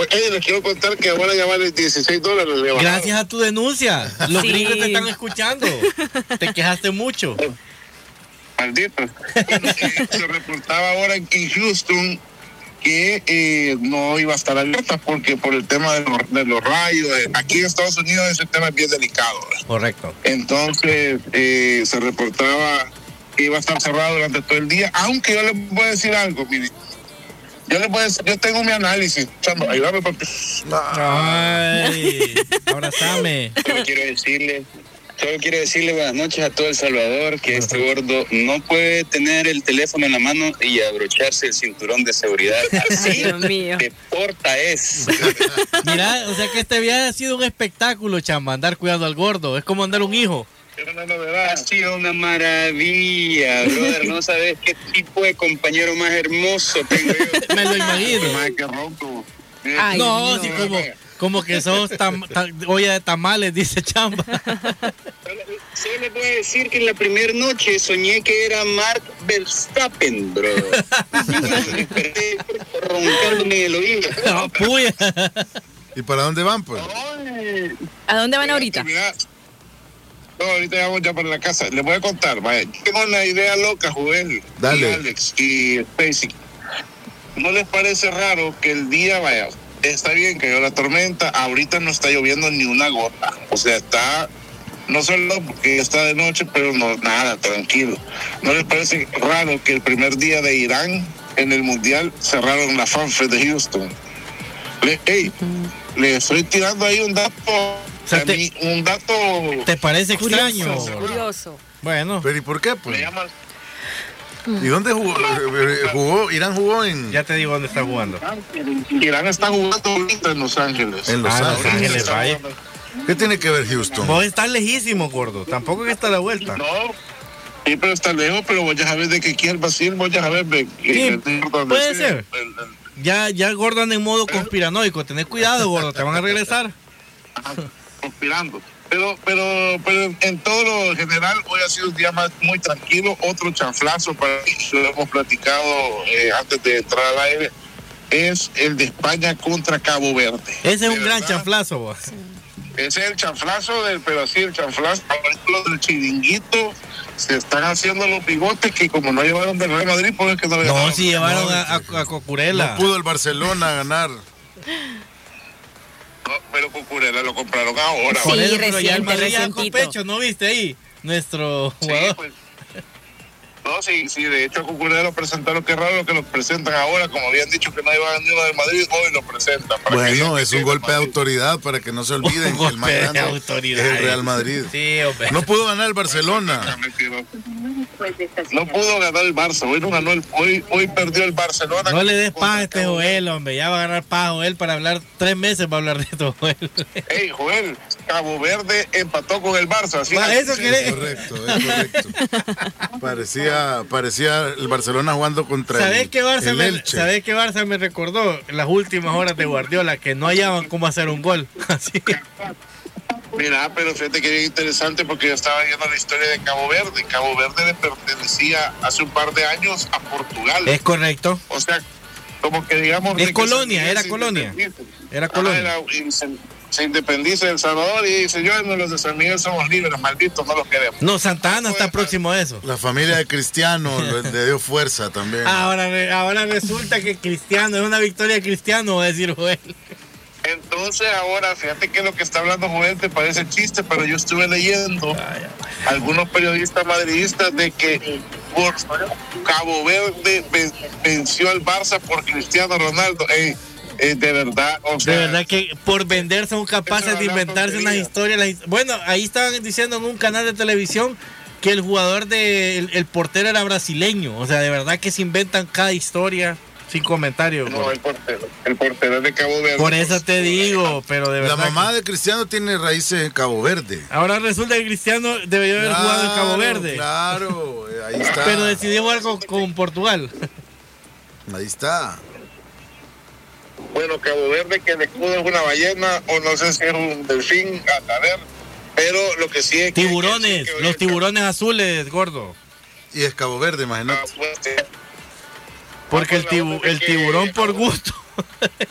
les quiero contar que ahora ya vale $16. Gracias a tu denuncia. Los gringos te están escuchando. Te quejaste mucho. Maldito. Se reportaba ahora en Houston que no iba a estar abierta porque por el tema de los rayos. Aquí en Estados Unidos ese tema es bien delicado, ¿verdad? Correcto. Entonces se reportaba que iba a estar cerrado durante todo el día, aunque yo les voy a decir algo, mire. Yo tengo mi análisis, Chamba, ayúdame papi. Ay, abrázame. Solo quiero decirle buenas noches a todo El Salvador, que este gordo no puede tener el teléfono en la mano y abrocharse el cinturón de seguridad. Así Dios mío. de porta es. Mira, o sea que este viaje ha sido un espectáculo, Chamba, andar cuidando al gordo. Es como andar un hijo. Ha sido una maravilla, brother. No sabes qué tipo de compañero más hermoso tengo yo. Me lo imagino. Ay, qué ronco. Ay, No, no. sí, como que sos olla de tamales, dice Chamba. Solo les voy a decir que en la primera noche soñé que era Mark Verstappen, bro. Desperté roncándome en el oído. No, puya. ¿Y para dónde van, pues? ¿A dónde van ahorita? Mira, no, ahorita vamos ya para la casa. Les voy a contar, vaya. Tengo una idea loca, Joel. Dale. Y Alex y Stacy. ¿No les parece raro que el día, vaya, está bien que haya la tormenta, ahorita no está lloviendo ni una gota? O sea, está, no solo porque está de noche, pero no, nada, tranquilo. ¿No les parece raro que el primer día de Irán en el Mundial cerraron la FanFest de Houston? Le estoy tirando ahí un dato. O sea, un dato. ¿Te parece extraño? Curioso. Bueno, ¿Pero y por qué, pues? Me llaman. ¿Y dónde jugó? Irán jugó en ya te digo dónde está jugando. Irán está jugando ahorita en Los Ángeles. Los Los Ángeles. Ángeles, vaya. ¿Qué tiene que ver Houston? Vos estás lejísimo, gordo. Tampoco que está a la vuelta. No, sí, pero está lejos, pero vos ya sabes de que aquí el Brasil, vos ya sabes de que puede ser. Ya el gordo anda en modo conspiranoico. Tenés cuidado, gordo. Te van a regresar. Conspirando. Pero en todo lo general, hoy ha sido un día muy tranquilo. Otro chanflazo para mí, lo hemos platicado antes de entrar al aire, es el de España contra Cabo Verde. Ese es un De gran verdad, chanflazo, vos. Ese es el chanflazo, pero así el chanflazo, ahorita del chiringuito, se están haciendo los bigotes que como no llevaron del Real Madrid, pues es que no No, si llevaron a Cocurela. No pudo el Barcelona ganar. No, pero Cucurella lo compraron ahora. Sí, Por eso, pero ya el reciente, Madrid ya con recientito. pecho, ¿no viste ahí? Nuestro Sí, jugador. pues. No, sí, de hecho a Cucurella lo presentaron, qué raro que lo presentan ahora, como habían dicho que no iba a ganar uno del Madrid, hoy lo presentan. para que digan Bueno, que es sí, un el golpe de Madrid. autoridad para que no se olviden que el más Golpe de grande autoridad. es el Real Madrid. Sí, hombre. No pudo ganar el Barcelona. No pudo ganar el Barça, hoy no ganó hoy perdió el Barcelona. No le des contra paz a este Cabo Joel, hombre. Ya va a ganar paz Joel para hablar 3 meses va a hablar de esto, Joel. Ey, Joel, Cabo Verde empató con el Barça. Así Va, eso sí, querés. Es correcto. Parecía el Barcelona jugando contra ¿Sabés qué el Elche. Barça me recordó? Las últimas horas de Guardiola, que no hallaban cómo hacer un gol. Así. Mira, pero fíjate que es interesante porque yo estaba viendo la historia de Cabo Verde. Cabo Verde le pertenecía hace un par de años a Portugal. Es correcto. O sea, como que digamos... Es de que colonia, se era se colonia. independiza. Era colonia. Y se independiza de El Salvador y dice, yo no, los de San Miguel somos libres, malditos, no los queremos. No, Santa Ana está próximo a eso. La familia de Cristiano le dio fuerza también. Ahora resulta que Cristiano, es una victoria de Cristiano, va a decir Joel. Entonces ahora, fíjate que lo que está hablando Joel te parece chiste, pero yo estuve leyendo algunos periodistas madridistas de que por Cabo Verde venció al Barça por Cristiano Ronaldo. De verdad, o sea, De verdad que por vender son capaces de inventarse unas historias. Bueno, ahí estaban diciendo en un canal de televisión que el jugador el portero era brasileño. O sea, de verdad que se inventan cada historia sin comentarios. no, el portero es de Cabo Verde. Por eso te digo, pero de La verdad. mamá de Cristiano tiene raíces en Cabo Verde. Ahora resulta que Cristiano debería haber jugado en Cabo Verde. Claro, ahí está. Pero decidió jugar con Portugal. Ahí está. Bueno, Cabo Verde, que el escudo es una ballena o no sé si es un delfín, a ver, pero lo que sí es que... Tiburones, los tiburones azules, gordo. Y es Cabo Verde, imagínate. Porque el tiburón por gusto.